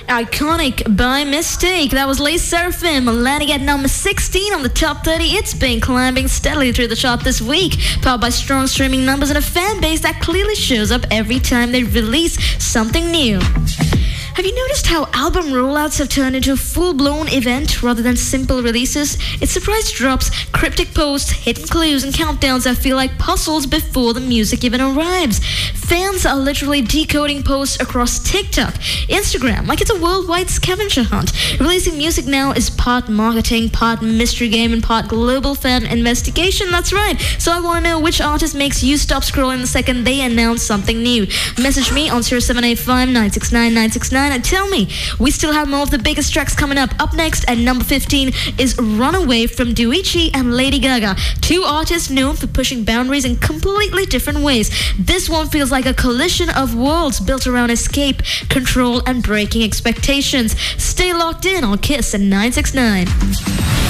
Iconic by mistake. That was Les Seraphim landing at number 16 on the top 30. It's been climbing steadily through the chart this week, powered by strong streaming numbers and a fan base that clearly shows up every time they release something new. Have you noticed how album rollouts have turned into a full-blown event rather than simple releases? It's surprise drops, cryptic posts, hidden clues, and countdowns that feel like puzzles before the music even arrives. Fans are literally decoding posts across TikTok, Instagram, like it's a worldwide scavenger hunt. Releasing music now is part marketing, part mystery game, and part global fan investigation. That's right. So I want to know which artist makes you stop scrolling the second they announce something new. Message me on 0785 969 969 and tell me. We still have more of the biggest tracks coming up. Up next at number 15 is Runaway from Doechii and Lady Gaga, two artists known for pushing boundaries in completely different ways. This one feels like a collision of worlds built around escape, control, and breaking expectations. Stay locked in on Kiss at 969.